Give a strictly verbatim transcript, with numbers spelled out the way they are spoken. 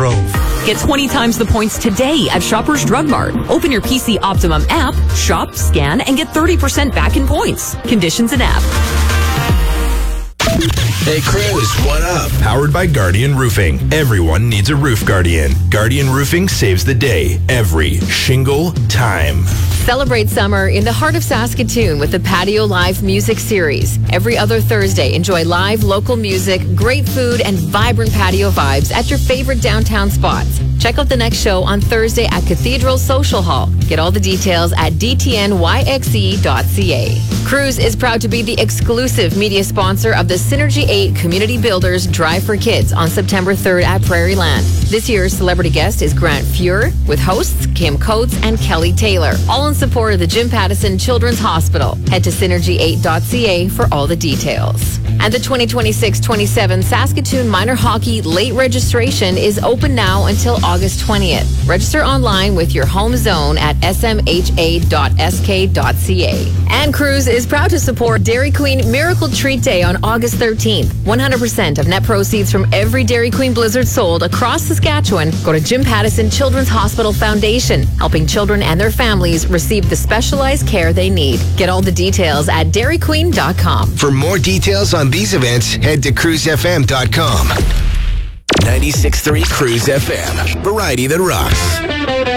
Grove. Get twenty times the points today at Shoppers Drug Mart. Open your P C Optimum app, shop, scan, and get thirty percent back in points. Conditions and app. Hey, Cruz, what up? Powered by Guardian Roofing. Everyone needs a roof guardian. Guardian Roofing saves the day every shingle time. Celebrate summer in the heart of Saskatoon with the Patio Live Music Series. Every other Thursday, enjoy live local music, great food, and vibrant patio vibes at your favorite downtown spots. Check out the next show on Thursday at Cathedral Social Hall. Get all the details at d t n y x e dot c a. Cruise is proud to be the exclusive media sponsor of the Synergy eight Community Builders Drive for Kids on September third at Prairie Land. This year's celebrity guest is Grant Fuhr, with hosts Kim Coates and Kelly Taylor, all in support of the Jim Pattison Children's Hospital. Head to synergy eight dot c a for all the details. And the twenty twenty-six twenty-seven Saskatoon Minor Hockey late registration is open now until August twentieth. Register online with your home zone at s m h a dot s k dot c a. And Cruise is proud to support Dairy Queen Miracle Treat Day on August thirteenth. one hundred percent of net proceeds from every Dairy Queen Blizzard sold across Saskatchewan go to Jim Pattison Children's Hospital Foundation, helping children and their families receive the specialized care they need. Get all the details at dairy queen dot com. For more details on these events, head to cruise f m dot com. ninety-six point three Cruise F M. Variety that rocks.